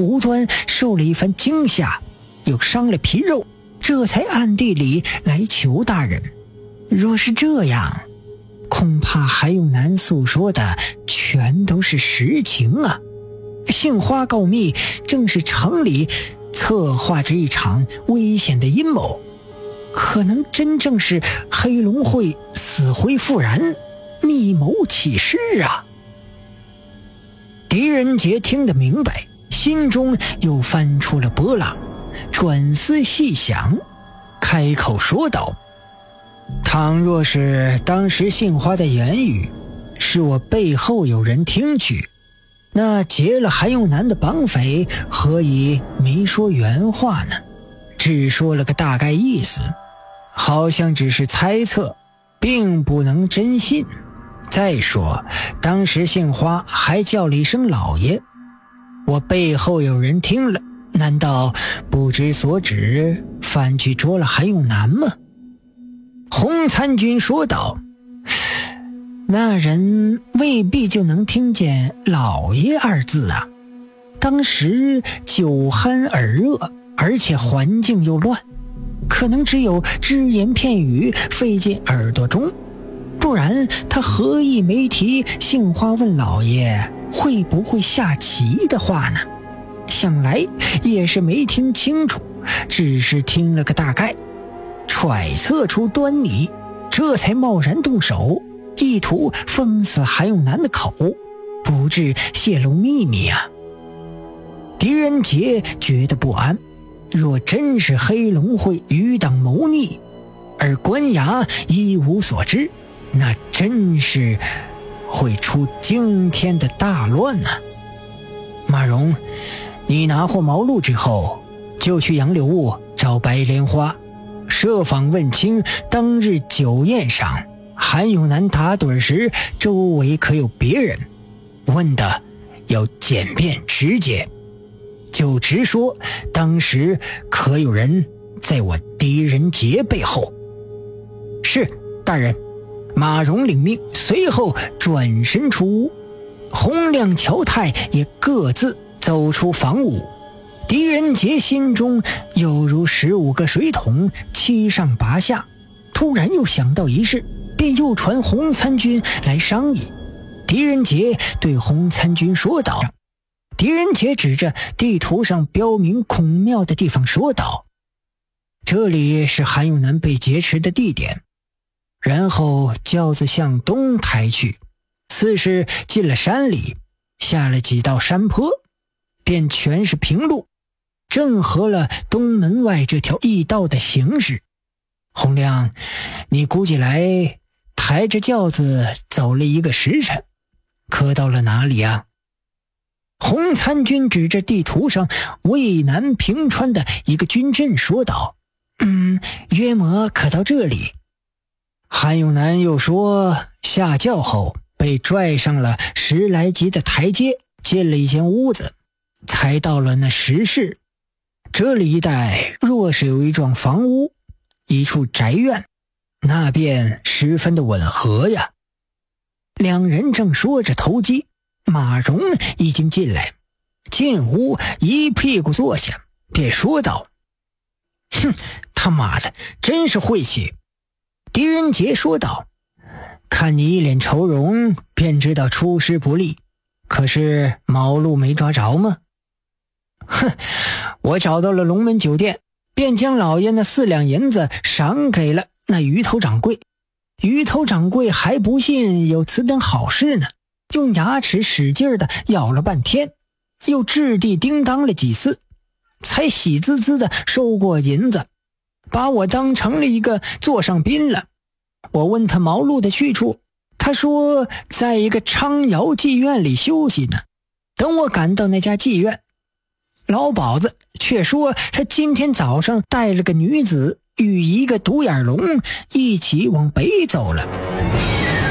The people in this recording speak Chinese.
无端受了一番惊吓，又伤了皮肉，这才暗地里来求大人。若是这样，恐怕韩永南诉说的全都是实情啊。杏花告密正是城里策划着一场危险的阴谋，可能真正是黑龙会死灰复燃，密谋起事啊。狄仁杰听得明白，心中又翻出了波浪，转思细想，开口说道：倘若是当时杏花的言语是我背后有人听取，那劫了韩永南的绑匪何以没说原话呢？只说了个大概意思，好像只是猜测，并不能真信。再说当时杏花还叫了一声老爷，我背后有人听了，难道不知所指，反去捉了韩永南吗？洪参军说道：那人未必就能听见老爷二字啊，当时酒酣耳热，而且环境又乱，可能只有只言片语飞进耳朵中，不然他何意没提杏花问老爷会不会下棋的话呢？想来也是没听清楚，只是听了个大概，揣测出端倪，这才贸然动手，意图封死韩永南的口，不致泄露秘密啊。狄仁杰觉得不安，若真是黑龙会余党谋逆，而官衙一无所知，那真是会出惊天的大乱啊。马荣，你拿获毛路之后，就去杨柳坞找白莲花，设法问清当日酒宴上韩永南打盹时周围可有别人，问的要简便直接，就直说当时可有人在我狄仁杰背后。是，大人。马荣领命，随后转身出屋，洪亮、乔泰也各自走出房屋。狄仁杰心中有如15个水桶七上八下，突然又想到一事，便又传洪参军来商议。狄仁杰对洪参军说道：狄仁杰指着地图上标明孔庙的地方说道：这里是韩永南被劫持的地点。然后轿子向东抬去，似是进了山里，下了几道山坡，便全是平路，正合了东门外这条驿道的形势。洪亮，你估计来抬着轿子走了1个时辰，可到了哪里啊？洪参军指着地图上渭南平川的一个军镇说道：约莫可到这里。韩永南又说，下轿后被拽上了10来级的台阶，进了一间屋子，才到了那石室。这里一带若是有一幢房屋，一处宅院，那便十分的吻合呀。两人正说着投机，马荣已经进来，进屋一屁股坐下，便说道：他妈的，真是晦气。狄仁杰说道：看你一脸愁容，便知道出师不利，可是毛路没抓着吗？我找到了龙门酒店，便将老爷那4两银子赏给了那鱼头掌柜。鱼头掌柜还不信有此等好事呢，用牙齿使劲的咬了半天，又掷地叮当了几次，才喜滋滋的收过银子，把我当成了一个座上宾了。我问他毛路的去处，他说在一个昌窑妓院里休息呢。等我赶到那家妓院，老鸨子却说他今天早上带了个女子与一个独眼龙一起往北走了。